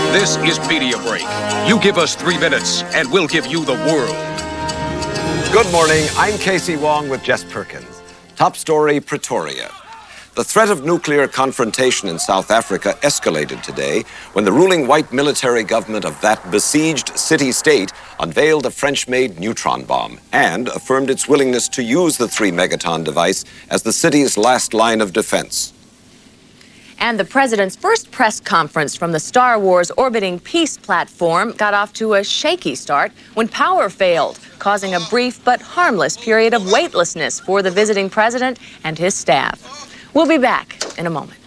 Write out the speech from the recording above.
This is Media Break. You give us 3 minutes, and we'll give you the world. Good morning. I'm Casey Wong with Jess Perkins. Top story, Pretoria. The threat of nuclear confrontation in South Africa escalated today when the ruling white military government of that besieged city-state unveiled a French-made neutron bomb and affirmed its willingness to use the 3-megaton device as the city's last line of defense. And the president's first press conference from the Star Wars orbiting peace platform got off to a shaky start when power failed, causing a brief but harmless period of weightlessness for the visiting president and his staff. We'll be back in a moment.